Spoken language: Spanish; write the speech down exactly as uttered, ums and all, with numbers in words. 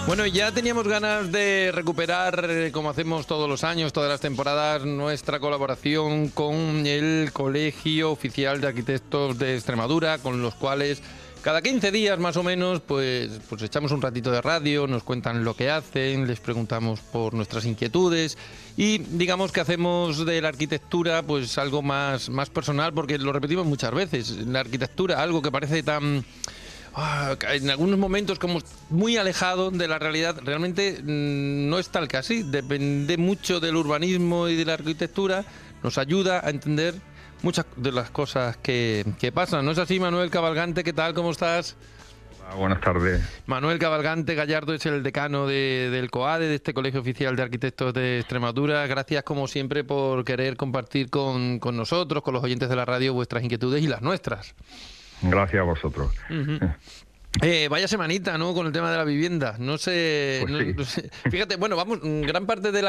Bueno, ya teníamos ganas de recuperar, eh, como hacemos todos los años, todas las temporadas, nuestra colaboración con el Colegio Oficial de Arquitectos de Extremadura, con los cuales cada quince días más o menos, pues, pues echamos un ratito de radio, nos cuentan lo que hacen, les preguntamos por nuestras inquietudes y digamos que hacemos de la arquitectura pues algo más, más personal, porque lo repetimos muchas veces, la arquitectura, algo que parece tan... en algunos momentos como muy alejado de la realidad, realmente no es tal que así, depende mucho del urbanismo y de la arquitectura, nos ayuda a entender muchas de las cosas que, que pasan. ¿No es así, Manuel Cabalgante? ¿Qué tal? ¿Cómo estás? Hola, buenas tardes. Manuel Cabalgante Gallardo es el decano de, del COADE, de este Colegio Oficial de Arquitectos de Extremadura. Gracias, como siempre, por querer compartir con, con nosotros, con los oyentes de la radio, vuestras inquietudes y las nuestras. Gracias a vosotros. Uh-huh. Eh, vaya semanita, ¿no? Con el tema de la vivienda. No sé, Pues no, sí. no sé. Fíjate, bueno, vamos, gran parte de la